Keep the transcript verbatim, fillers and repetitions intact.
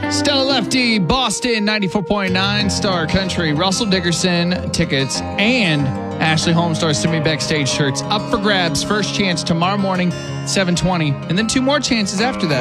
Stella Lefty, Boston, ninety-four point nine, Star Country, Russell Dickerson tickets, and Ashley Homestar Send Me Backstage shirts up for grabs. First chance tomorrow morning, seven twenty, and then two more chances after that.